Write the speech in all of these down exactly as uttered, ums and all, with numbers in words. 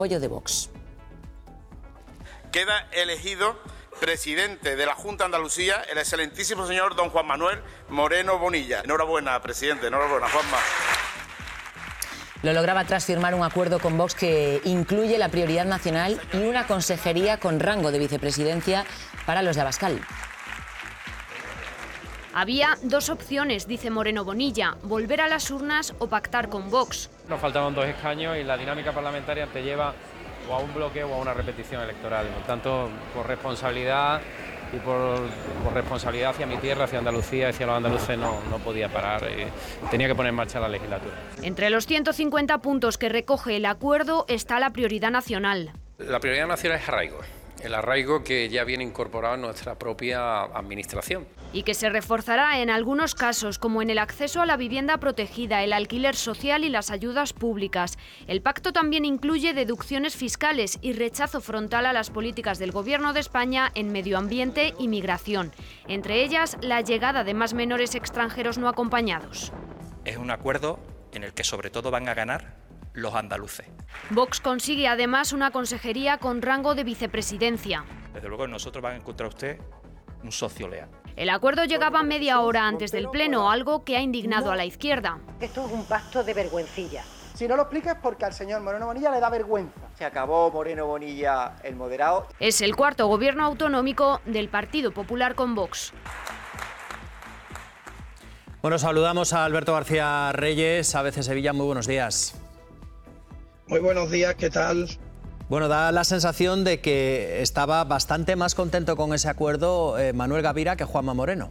apoyo de Vox. Queda elegido presidente de la Junta de Andalucía el excelentísimo señor don Juan Manuel Moreno Bonilla. Enhorabuena, presidente, enhorabuena, Juanma. Lo lograba tras firmar un acuerdo con Vox que incluye la prioridad nacional y una consejería con rango de vicepresidencia para los de Abascal. Había dos opciones, dice Moreno Bonilla, volver a las urnas o pactar con Vox. Nos faltaban dos escaños y la dinámica parlamentaria te lleva o a un bloqueo o a una repetición electoral. Por tanto, por responsabilidad y por, por responsabilidad hacia mi tierra, hacia Andalucía, hacia los andaluces, no, no podía parar. Eh, tenía que poner en marcha la legislatura. Entre los ciento cincuenta puntos que recoge el acuerdo está la prioridad nacional. La prioridad nacional es arraigo. El arraigo que ya viene incorporado en nuestra propia administración. Y que se reforzará en algunos casos, como en el acceso a la vivienda protegida, el alquiler social y las ayudas públicas. El pacto también incluye deducciones fiscales y rechazo frontal a las políticas del Gobierno de España en medio ambiente y migración. Entre ellas, la llegada de más menores extranjeros no acompañados. Es un acuerdo en el que sobre todo van a ganar los andaluces. Vox consigue además una consejería con rango de vicepresidencia. Desde luego nosotros van a encontrar usted un socio leal. El acuerdo llegaba media hora antes del pleno, algo que ha indignado a la izquierda. Esto es un pacto de vergüencilla. Si no lo explicas es porque al señor Moreno Bonilla le da vergüenza. Se acabó Moreno Bonilla el moderado. Es el cuarto gobierno autonómico del Partido Popular con Vox. Bueno, saludamos a Alberto García Reyes, A B C Sevilla. Muy buenos días. Muy buenos días, ¿qué tal? Bueno, da la sensación de que estaba bastante más contento con ese acuerdo eh, Manuel Gavira que Juanma Moreno.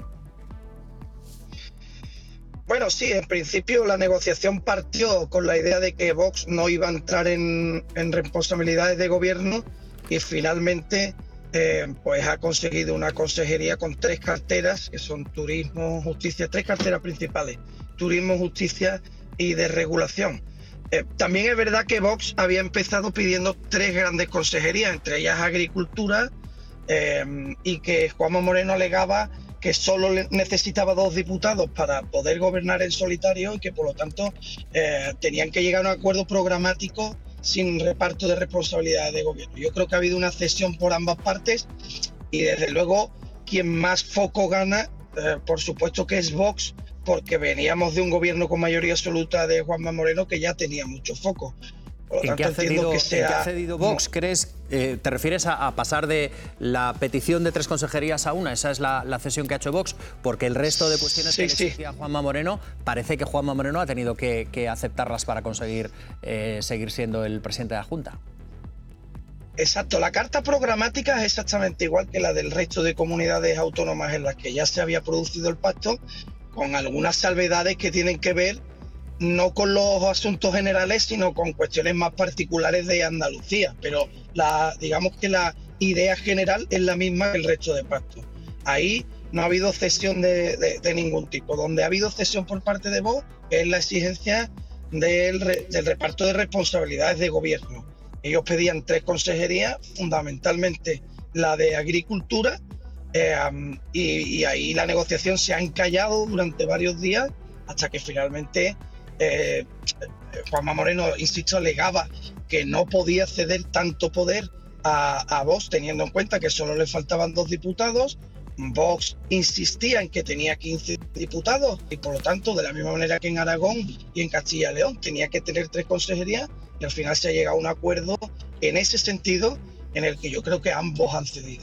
Bueno, sí, en principio la negociación partió con la idea de que Vox no iba a entrar en, en responsabilidades de gobierno y finalmente eh, pues ha conseguido una consejería con tres carteras, que son turismo, justicia, tres carteras principales, turismo, justicia y desregulación. Eh, también es verdad que Vox había empezado pidiendo tres grandes consejerías, entre ellas agricultura, eh, y que Juanma Moreno alegaba que solo necesitaba dos diputados para poder gobernar en solitario y que por lo tanto eh, tenían que llegar a un acuerdo programático sin reparto de responsabilidades de gobierno. Yo creo que ha habido una cesión por ambas partes y desde luego quien más foco gana, eh, por supuesto que es Vox, porque veníamos de un gobierno con mayoría absoluta de Juanma Moreno que ya tenía mucho foco. Por lo ¿En, qué tanto, ha cedido, que sea... ¿En qué ha cedido Vox? ¿Crees, eh, ¿Te refieres a, a pasar de la petición de tres consejerías a una? ¿Esa es la, la cesión que ha hecho Vox? Porque el resto de cuestiones sí, que sí. exigía Juanma Moreno, parece que Juanma Moreno ha tenido que, que aceptarlas para conseguir eh, seguir siendo el presidente de la Junta. Exacto, la carta programática es exactamente igual que la del resto de comunidades autónomas en las que ya se había producido el pacto, con algunas salvedades que tienen que ver no con los asuntos generales, sino con cuestiones más particulares de Andalucía. Pero la, digamos que la idea general es la misma que el resto de pactos. Ahí no ha habido cesión de, de, de ningún tipo. Donde ha habido cesión por parte de Vox es la exigencia del, re, del reparto de responsabilidades de gobierno. Ellos pedían tres consejerías, fundamentalmente la de Agricultura, Eh, um, y, y ahí la negociación se ha encallado durante varios días hasta que finalmente eh, Juanma Moreno, insisto, alegaba que no podía ceder tanto poder a, a Vox, teniendo en cuenta que solo le faltaban dos diputados. Vox insistía en que tenía quince diputados y por lo tanto, de la misma manera que en Aragón y en Castilla y León, tenía que tener tres consejerías y al final se ha llegado a un acuerdo en ese sentido en el que yo creo que ambos han cedido.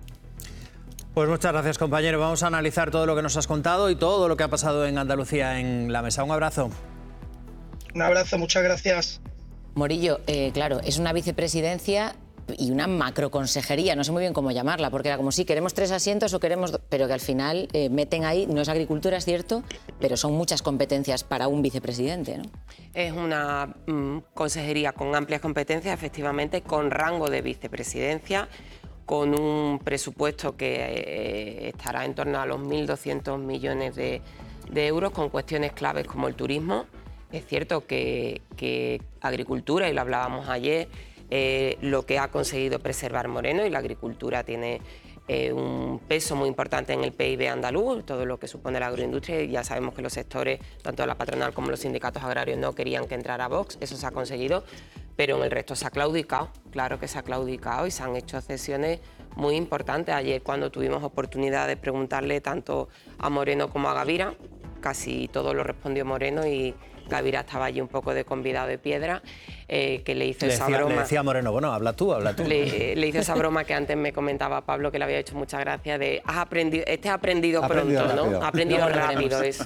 Pues muchas gracias, compañero. Vamos a analizar todo lo que nos has contado y todo lo que ha pasado en Andalucía en la mesa. Un abrazo. Un abrazo, muchas gracias. Morillo, eh, claro, es una vicepresidencia y una macroconsejería, no sé muy bien cómo llamarla, porque era como si queremos tres asientos o queremos... Pero que al final eh, meten ahí, no es agricultura, es cierto, pero son muchas competencias para un vicepresidente, ¿no? Es una mm, consejería con amplias competencias, efectivamente, con rango de vicepresidencia, con un presupuesto que eh, estará en torno a los mil doscientos millones de, de euros, con cuestiones claves como el turismo. Es cierto que, que agricultura, y lo hablábamos ayer, eh, lo que ha conseguido preservar Moreno, y la agricultura tiene eh, un peso muy importante en el P I B andaluz, todo lo que supone la agroindustria, y ya sabemos que los sectores, tanto la patronal como los sindicatos agrarios, no querían que entrara Vox, eso se ha conseguido. pero en el resto se ha claudicado, claro que se ha claudicado y se han hecho cesiones muy importantes. Ayer, cuando tuvimos oportunidad de preguntarle tanto a Moreno como a Gavira, casi todo lo respondió Moreno y Gavira estaba allí un poco de convidado de piedra, eh, que le hizo le esa decía, broma. Le decía Moreno, bueno, habla tú, habla tú. Le, le hizo esa broma que antes me comentaba Pablo, que le había hecho mucha gracia, de has aprendido, este ha aprendido, aprendido pronto, rápido. ¿no? Ha aprendido No, rápido eso.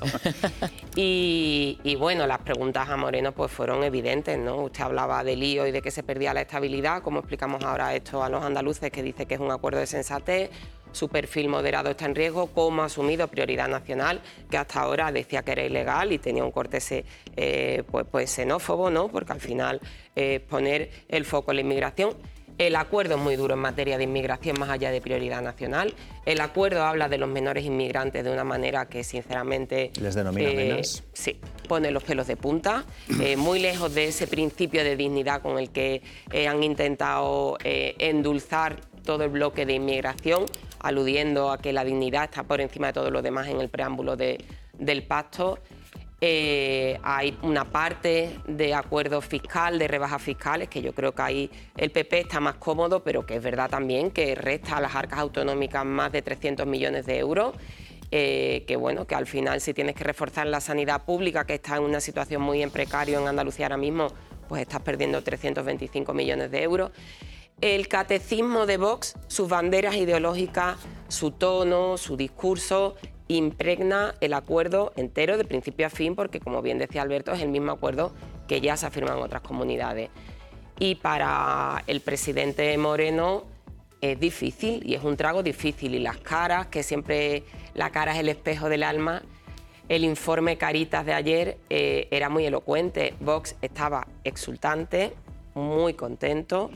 Y, y bueno, las preguntas a Moreno pues fueron evidentes, ¿no? Usted hablaba de lío y de que se perdía la estabilidad, ¿cómo explicamos ahora esto a los andaluces, que dice que es un acuerdo de sensatez? Su perfil moderado está en riesgo, cómo ha asumido prioridad nacional, que hasta ahora decía que era ilegal y tenía un corte eh, pues, pues xenófobo, ¿no? Porque al final eh, poner el foco en la inmigración. El acuerdo es muy duro en materia de inmigración, más allá de prioridad nacional. El acuerdo habla de los menores inmigrantes de una manera que, sinceramente... Les denomina eh, menas. Sí, pone los pelos de punta, eh, muy lejos de ese principio de dignidad con el que eh, han intentado eh, endulzar todo el bloque de inmigración, aludiendo a que la dignidad está por encima de todo lo demás en el preámbulo de, del pacto. Eh, hay una parte de acuerdo fiscal, de rebajas fiscales, que yo creo que ahí el P P está más cómodo, pero que es verdad también que resta a las arcas autonómicas más de trescientos millones de euros. Eh, que bueno, que al final si tienes que reforzar la sanidad pública, que está en una situación muy en precario en Andalucía ahora mismo, pues estás perdiendo trescientos veinticinco millones de euros. El catecismo de Vox, sus banderas ideológicas, su tono, su discurso, impregna el acuerdo entero de principio a fin, porque como bien decía Alberto, es el mismo acuerdo que ya se ha firmado en otras comunidades. Y para el presidente Moreno es difícil, y es un trago difícil, y las caras, que siempre la cara es el espejo del alma. El informe Caritas de ayer eh, era muy elocuente. Vox estaba exultante, muy contento,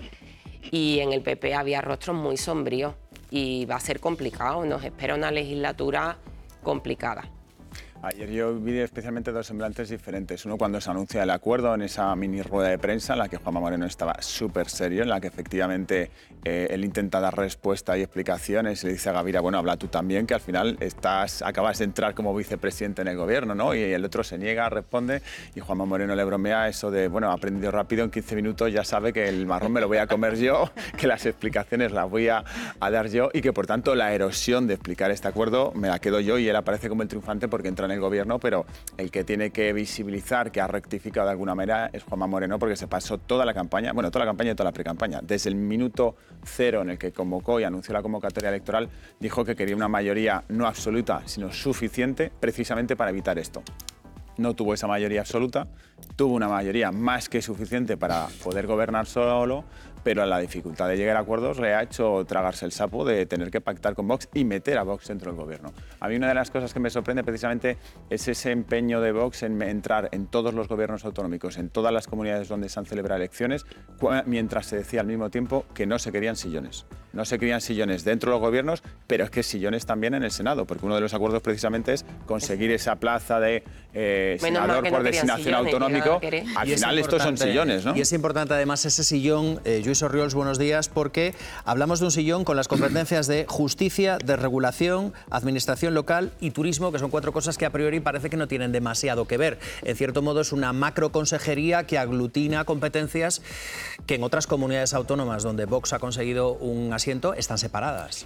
y en el P P había rostros muy sombríos, y va a ser complicado, nos espera una legislatura complicada. Ayer yo vi especialmente dos semblantes diferentes. Uno cuando se anuncia el acuerdo en esa mini rueda de prensa en la que Juanma Moreno estaba súper serio, en la que efectivamente eh, él intenta dar respuesta y explicaciones y le dice a Gavira, bueno, habla tú también, que al final estás, acabas de entrar como vicepresidente en el gobierno, ¿no? Y el otro se niega, responde, y Juanma Moreno le bromea eso de, bueno, ha aprendido rápido, en quince minutos ya sabe que el marrón me lo voy a comer yo, que las explicaciones las voy a, a dar yo, y que por tanto la erosión de explicar este acuerdo me la quedo yo, y él aparece como el triunfante porque entra en el gobierno, pero el que tiene que visibilizar que ha rectificado de alguna manera es Juanma Moreno, porque se pasó toda la campaña, bueno, toda la campaña y toda la precampaña, desde el minuto cero en el que convocó y anunció la convocatoria electoral, dijo que quería una mayoría no absoluta, sino suficiente, precisamente para evitar esto. No tuvo esa mayoría absoluta, tuvo una mayoría más que suficiente para poder gobernar solo, pero la dificultad de llegar a acuerdos le ha hecho tragarse el sapo de tener que pactar con Vox y meter a Vox dentro del gobierno. A mí una de las cosas que me sorprende precisamente es ese empeño de Vox en entrar en todos los gobiernos autonómicos, en todas las comunidades donde se han celebrado elecciones, mientras se decía al mismo tiempo que no se querían sillones. No se querían sillones dentro de los gobiernos, pero es que sillones también en el Senado, porque uno de los acuerdos precisamente es conseguir esa plaza de eh, senador por no designación sillones, autonómico. Al final estos son sillones, ¿no? Y es importante además ese sillón, eh, Lluís Orriols, buenos días, porque hablamos de un sillón con las competencias de justicia, de regulación, administración local y turismo, que son cuatro cosas que a priori parece que no tienen demasiado que ver. En cierto modo es una macroconsejería que aglutina competencias que en otras comunidades autónomas donde Vox ha conseguido un asiento están separadas.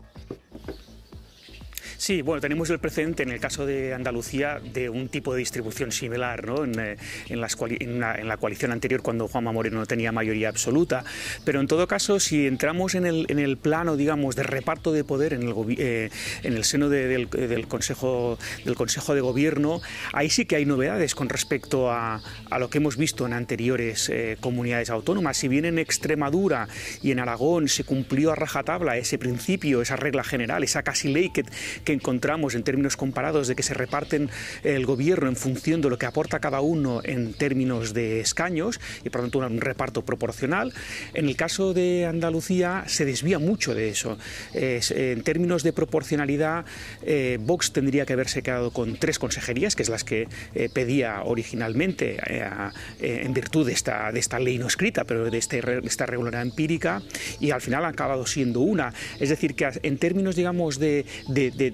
Sí, bueno, tenemos el precedente en el caso de Andalucía de un tipo de distribución similar, ¿no? en, en, las en, la, en la coalición anterior, cuando Juanma Moreno no tenía mayoría absoluta. Pero en todo caso, si entramos en el, en el plano, digamos, de reparto de poder en el, eh, en el seno de, del, del, Consejo, del Consejo de Gobierno, ahí sí que hay novedades con respecto a, a lo que hemos visto en anteriores eh, comunidades autónomas. Si bien en Extremadura y en Aragón se cumplió a rajatabla ese principio, esa regla general, esa casi ley que, que encontramos en términos comparados de que se reparten el gobierno en función de lo que aporta cada uno en términos de escaños y por lo tanto un reparto proporcional. En el caso de Andalucía se desvía mucho de eso. Eh, en términos de proporcionalidad, eh, Vox tendría que haberse quedado con tres consejerías, que es las que eh, pedía originalmente eh, eh, en virtud de esta, de esta ley no escrita, pero de, este, de esta regularidad empírica, y al final ha acabado siendo una. Es decir, que en términos, digamos, de, de, de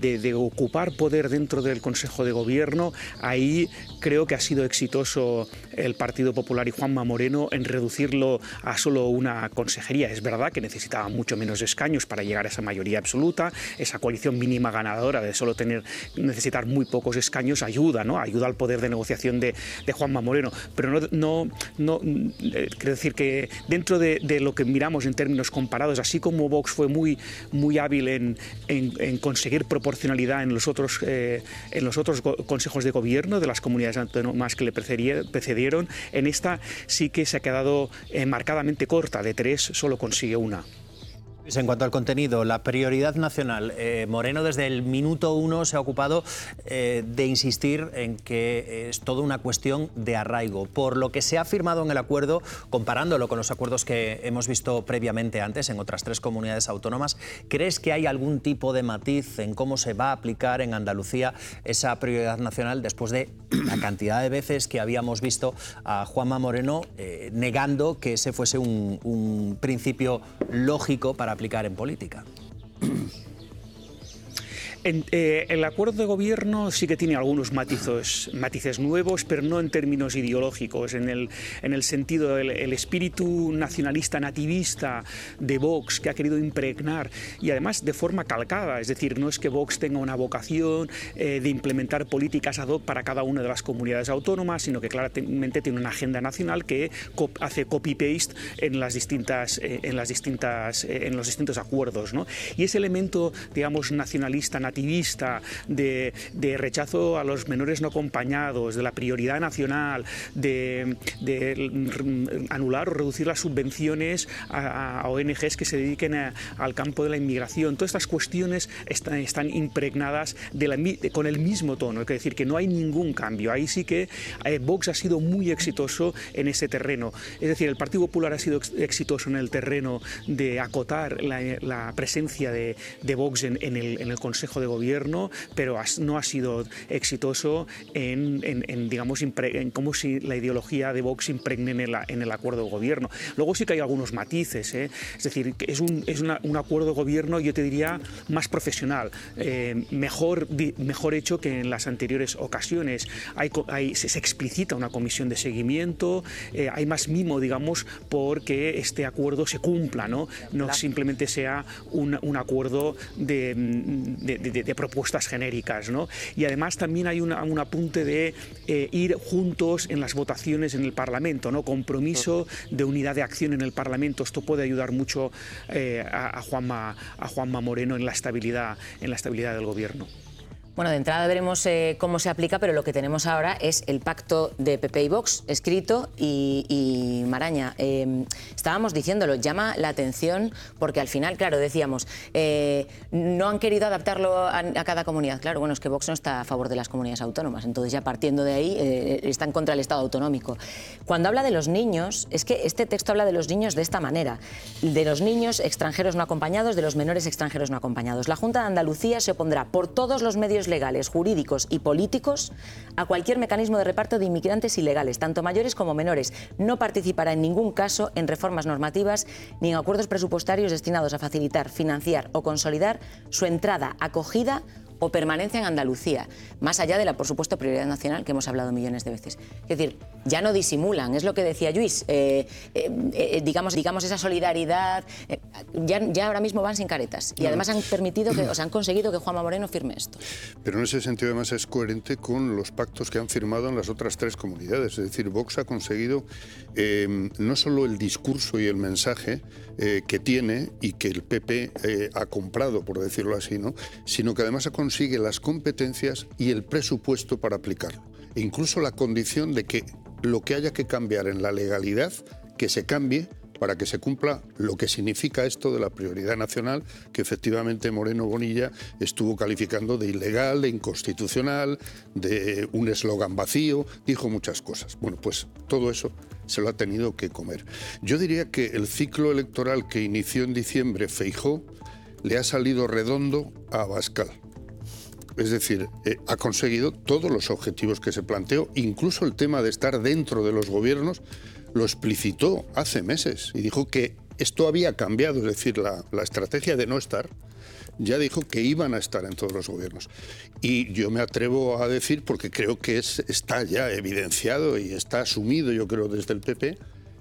de, de ocupar poder dentro del Consejo de Gobierno, ahí creo que ha sido exitoso el Partido Popular y Juanma Moreno en reducirlo a solo una consejería. Es verdad que necesitaba mucho menos escaños para llegar a esa mayoría absoluta, esa coalición mínima ganadora de solo tener, necesitar muy pocos escaños ayuda, ¿no? Ayuda al poder de negociación de, de Juanma Moreno, pero no, no, no eh, quiero decir que dentro de, de lo que miramos en términos comparados, así como Vox fue muy, muy hábil en, en, en conseguir proporcionalidad en los otros, eh, en los otros consejos de gobierno de las comunidades autónomas que le precedieron, en esta sí que se ha quedado eh, marcadamente corta, de tres solo consigue una. En cuanto al contenido, la prioridad nacional, eh, Moreno desde el minuto uno se ha ocupado eh, de insistir en que es toda una cuestión de arraigo. Por lo que se ha firmado en el acuerdo, comparándolo con los acuerdos que hemos visto previamente antes en otras tres comunidades autónomas, ¿crees que hay algún tipo de matiz en cómo se va a aplicar en Andalucía esa prioridad nacional después de la cantidad de veces que habíamos visto a Juanma Moreno eh, negando que ese fuese un, un principio lógico para aplicar en política? En, eh, el acuerdo de gobierno sí que tiene algunos matices, matices nuevos, pero no en términos ideológicos, en el, en el sentido del el espíritu nacionalista nativista de Vox que ha querido impregnar, y además de forma calcada, es decir, no es que Vox tenga una vocación eh, de implementar políticas ad hoc para cada una de las comunidades autónomas, sino que claramente tiene una agenda nacional que cop hace copy-paste en las distintas, eh, en las distintas, eh, en los distintos acuerdos, ¿no? Y ese elemento, digamos, nacionalista nativista De, de rechazo a los menores no acompañados, de la prioridad nacional, de, de anular o reducir las subvenciones a, a O N Ges que se dediquen a, al campo de la inmigración. Todas estas cuestiones están, están impregnadas de la, de, con el mismo tono, es decir, que no hay ningún cambio. Ahí sí que eh, Vox ha sido muy exitoso en ese terreno. Es decir, el Partido Popular ha sido exitoso en el terreno de acotar la, la presencia de, de Vox en, en, el, en el Consejo de Gobierno, pero no ha sido exitoso en, en, en digamos, en cómo si la ideología de Vox impregne en el, en el acuerdo de gobierno. Luego sí que hay algunos matices, ¿eh? Es decir, que es, un, es una, un acuerdo de gobierno, yo te diría, más profesional, eh, mejor, mejor hecho que en las anteriores ocasiones. Hay, hay, se, se explicita una comisión de seguimiento, eh, hay más mimo, digamos, porque este acuerdo se cumpla, no, no simplemente sea un, un acuerdo de, de, de De, de propuestas genéricas, ¿no? Y además también hay una, un apunte de eh, ir juntos en las votaciones en el Parlamento, ¿no? Compromiso de unidad de acción en el Parlamento. Esto puede ayudar mucho eh, a, a, Juanma, a Juanma Moreno en la estabilidad, en la estabilidad del gobierno. Bueno, de entrada veremos eh, cómo se aplica, pero lo que tenemos ahora es el pacto de P P y Vox escrito y, y Maraña, eh, estábamos diciéndolo, llama la atención porque al final, claro, decíamos, eh, no han querido adaptarlo a, a cada comunidad. Claro, bueno, es que Vox no está a favor de las comunidades autónomas, entonces ya partiendo de ahí eh, está en contra del Estado autonómico. Cuando habla de los niños, es que este texto habla de los niños de esta manera, de los niños extranjeros no acompañados, de los menores extranjeros no acompañados. La Junta de Andalucía se opondrá por todos los medios legales, jurídicos y políticos a cualquier mecanismo de reparto de inmigrantes ilegales, tanto mayores como menores. No participará en ningún caso en reformas normativas ni en acuerdos presupuestarios destinados a facilitar, financiar o consolidar su entrada, acogida o permanencia en Andalucía, más allá de la, por supuesto, prioridad nacional que hemos hablado millones de veces. Es decir, ya no disimulan, es lo que decía Lluís, eh, eh, eh, digamos, digamos esa solidaridad, eh, ya, ya ahora mismo van sin caretas y además han permitido, que, o sea, han conseguido que Juanma Moreno firme esto. Pero en ese sentido además es coherente con los pactos que han firmado en las otras tres comunidades, es decir, Vox ha conseguido eh, no solo el discurso y el mensaje eh, que tiene y que el P P eh, ha comprado, por decirlo así, ¿no?, sino que además ha consigue las competencias y el presupuesto para aplicarlo. E incluso la condición de que lo que haya que cambiar en la legalidad, que se cambie para que se cumpla lo que significa esto de la prioridad nacional, que efectivamente Moreno Bonilla estuvo calificando de ilegal, de inconstitucional, de un eslogan vacío, dijo muchas cosas. Bueno, pues todo eso se lo ha tenido que comer. Yo diría que el ciclo electoral que inició en diciembre Feijóo le ha salido redondo a Abascal. Es decir, eh, ha conseguido todos los objetivos que se planteó, incluso el tema de estar dentro de los gobiernos, lo explicitó hace meses y dijo que esto había cambiado, es decir, la, la estrategia de no estar ya dijo que iban a estar en todos los gobiernos. Y yo me atrevo a decir, porque creo que es, está ya evidenciado y está asumido, yo creo, desde el P P,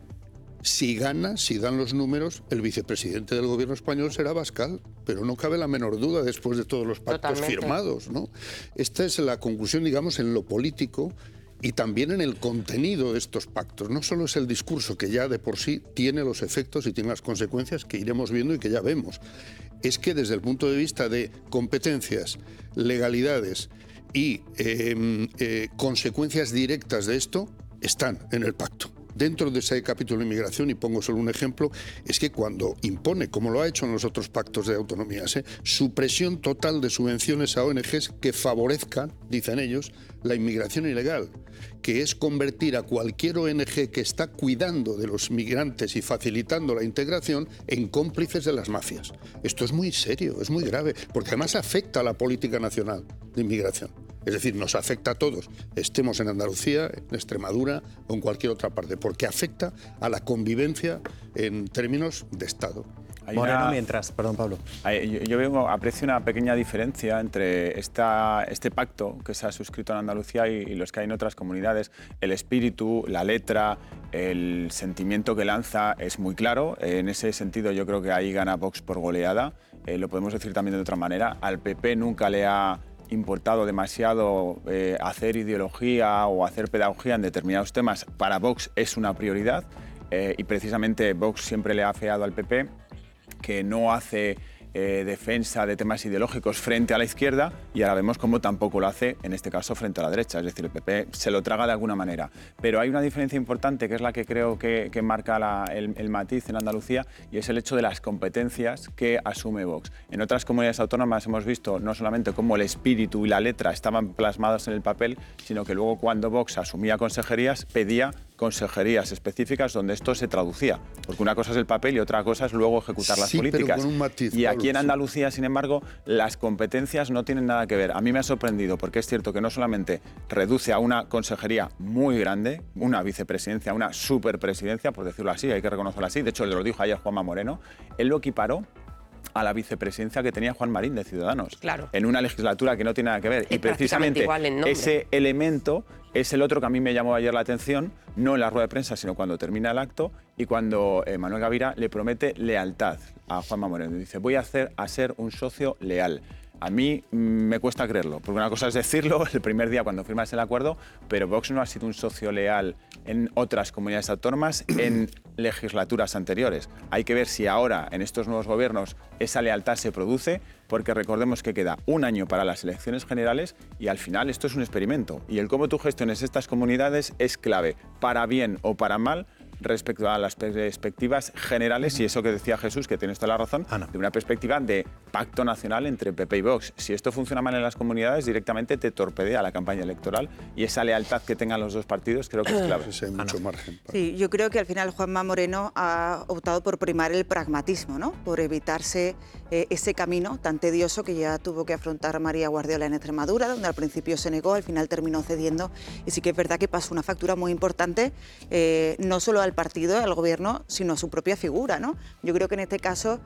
si gana, si dan los números, el vicepresidente del gobierno español será Abascal, pero no cabe la menor duda después de todos los pactos Totalmente. firmados, ¿no? Esta es la conclusión, digamos, en lo político y también en el contenido de estos pactos. No solo es el discurso, que ya de por sí tiene los efectos y tiene las consecuencias que iremos viendo y que ya vemos. Es que desde el punto de vista de competencias, legalidades y eh, eh, consecuencias directas de esto, están en el pacto. Dentro de ese capítulo de inmigración, y pongo solo un ejemplo, es que cuando impone, como lo ha hecho en los otros pactos de autonomías, ¿eh? supresión total de subvenciones a O N Ges que favorezcan, dicen ellos, la inmigración ilegal, que es convertir a cualquier O N Ge que está cuidando de los migrantes y facilitando la integración en cómplices de las mafias. Esto es muy serio, es muy grave, porque además afecta a la política nacional de inmigración. Es decir, nos afecta a todos, estemos en Andalucía, en Extremadura o en cualquier otra parte, porque afecta a la convivencia en términos de Estado. Hay Moreno, una... mientras, perdón, Pablo. Hay, yo, yo veo, aprecio una pequeña diferencia entre esta, este pacto que se ha suscrito en Andalucía y, y los que hay en otras comunidades. El espíritu, la letra, el sentimiento que lanza es muy claro. En ese sentido, yo creo que ahí gana Vox por goleada. Eh, lo podemos decir también de otra manera. Al P P nunca le ha importado demasiado eh, hacer ideología o hacer pedagogía en determinados temas. Para Vox es una prioridad eh, y precisamente Vox siempre le ha afeado al P P que no hace eh, defensa de temas ideológicos frente a la izquierda, y ahora vemos cómo tampoco lo hace, en este caso, frente a la derecha. Es decir, el P P se lo traga de alguna manera. Pero hay una diferencia importante, que es la que creo que, que marca la, el, el matiz en Andalucía, y es el hecho de las competencias que asume Vox. En otras comunidades autónomas hemos visto no solamente cómo el espíritu y la letra estaban plasmados en el papel, sino que luego, cuando Vox asumía consejerías, pedía consejerías específicas donde esto se traducía, porque una cosa es el papel y otra cosa es luego ejecutar las sí, políticas. Pero con un matiz, y aquí Pablo, en Andalucía, sí. sin embargo, las competencias no tienen nada que ver. A mí me ha sorprendido, porque es cierto que no solamente reduce a una consejería muy grande, una vicepresidencia, una superpresidencia, por decirlo así, hay que reconocerlo así. De hecho, lo dijo ayer Juanma Moreno, él lo equiparó a la vicepresidencia que tenía Juan Marín de Ciudadanos, claro. en una legislatura que no tiene nada que ver. Es y precisamente ese elemento es el otro que a mí me llamó ayer la atención, no en la rueda de prensa, sino cuando termina el acto y cuando eh, Manuel Gavira le promete lealtad a Juanma Moreno. Dice, voy a, hacer, a ser un socio leal. A mí me cuesta creerlo, porque una cosa es decirlo el primer día cuando firmas el acuerdo, pero Vox no ha sido un socio leal en otras comunidades autónomas en legislaturas anteriores. Hay que ver si ahora, en estos nuevos gobiernos, esa lealtad se produce, porque recordemos que queda un año para las elecciones generales y al final esto es un experimento. Y el cómo tú gestiones estas comunidades es clave, para bien o para mal, respecto a las perspectivas generales, y eso que decía Jesús, que tienes toda la razón, Ana. de una perspectiva de pacto nacional entre P P y Vox. Si esto funciona mal en las comunidades, directamente te torpedea la campaña electoral, y esa lealtad que tengan los dos partidos creo que es clave. Sí, hay mucho margen. Para... Sí, yo creo que al final Juanma Moreno ha optado por primar el pragmatismo, ¿no? Por evitarse eh, ese camino tan tedioso que ya tuvo que afrontar María Guardiola en Extremadura, donde al principio se negó, al final terminó cediendo, y sí que es verdad que pasó una factura muy importante, eh, no solo al partido, al gobierno, sino a su propia figura, ¿no? Yo creo que en este caso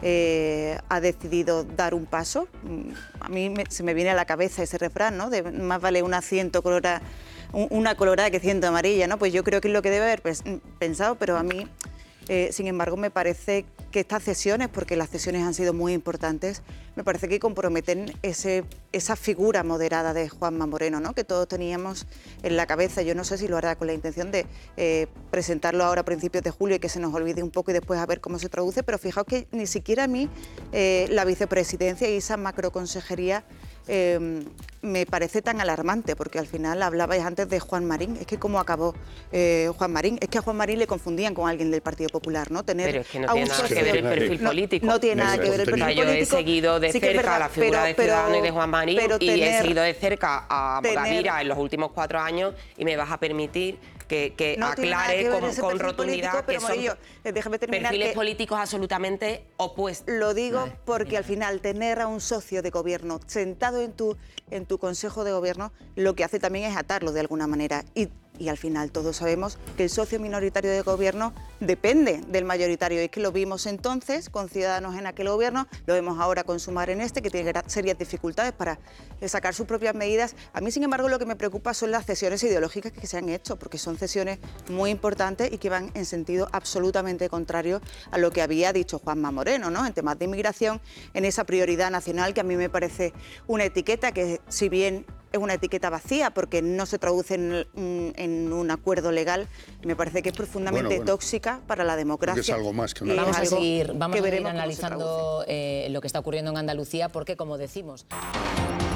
eh, ha decidido dar un paso. A mí me, se me viene a la cabeza ese refrán, ¿no? De más vale un asiento colorada, una colorada que ciento amarilla, ¿no? Pues yo creo que es lo que debe haber pues, pensado, pero a mí, eh, sin embargo, me parece que estas cesiones, porque las cesiones han sido muy importantes, me parece que comprometen ese, esa figura moderada de Juanma Moreno, ¿no? Que todos teníamos en la cabeza. Yo no sé si lo hará con la intención de eh, presentarlo ahora a principios de julio y que se nos olvide un poco y después a ver cómo se traduce, pero fijaos que ni siquiera a mí eh, la vicepresidencia y esa macroconsejería Eh, me parece tan alarmante, porque al final hablabais antes de Juan Marín. Es que cómo acabó eh, Juan Marín, es que a Juan Marín le confundían con alguien del Partido Popular, ¿no? Tener pero es que no tiene nada que ver el perfil no, político. No tiene nada que ver el perfil político. Yo he seguido de sí cerca verdad, la figura pero, de Ciudadanos y de Juan Marín, pero tener, y he seguido de cerca a tener, Gavira en los últimos cuatro años, y me vas a permitir que, que no aclare con, con rotundidad que son Morillo, déjame terminar perfiles que políticos absolutamente opuestos. Lo digo vale. porque Mira. al final tener a un socio de gobierno sentado en tu, en tu consejo de gobierno, lo que hace también es atarlo de alguna manera. Y y al final todos sabemos que el socio minoritario de gobierno depende del mayoritario, y es que lo vimos entonces con Ciudadanos en aquel gobierno, lo vemos ahora con Sumar en este, que tiene serias dificultades para sacar sus propias medidas. A mí, sin embargo, lo que me preocupa son las cesiones ideológicas que se han hecho, porque son cesiones muy importantes y que van en sentido absolutamente contrario a lo que había dicho Juanma Moreno, ¿no?, en temas de inmigración, en esa prioridad nacional, que a mí me parece una etiqueta que, si bien es una etiqueta vacía porque no se traduce en, en un acuerdo legal, me parece que es profundamente bueno, bueno. tóxica para la democracia. Porque es algo más que una Vamos a seguir, vamos que a seguir veremos cómo se analizando eh, lo que está ocurriendo en Andalucía, porque, como decimos...